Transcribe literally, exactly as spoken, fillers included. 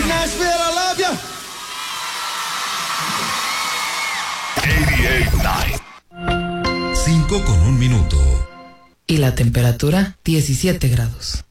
Nashville, I love you. ochenta y ocho punto nueve. cinco con un minuto. Y la temperatura, diecisiete grados.